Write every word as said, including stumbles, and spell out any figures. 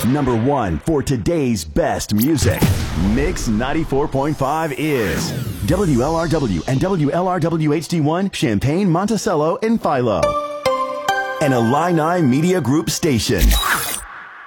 number one for today's best music. Mix ninety-four point five is W L R W and W L R W H D one, Champaign, Monticello, and Philo. An Illini Media Group station.